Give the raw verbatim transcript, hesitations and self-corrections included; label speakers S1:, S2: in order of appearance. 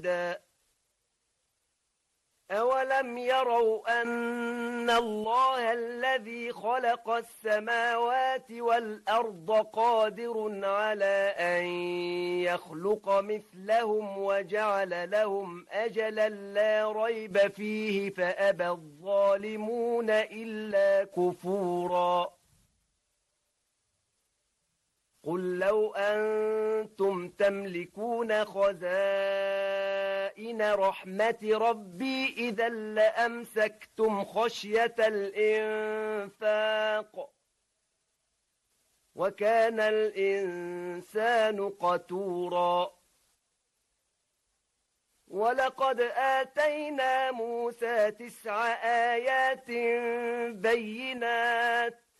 S1: أولم يروا أن الله الذي خلق السماوات والأرض قادر على أن يخلق مثلهم وجعل لهم أجلا لا ريب فيه فأبى الظالمون إلا كفورا. قل لو أنتم تملكون خزائن رحمة ربي إذا لأمسكتم خشية الإنفاق وكان الإنسان قتورا. ولقد آتينا موسى تسع آيات بينات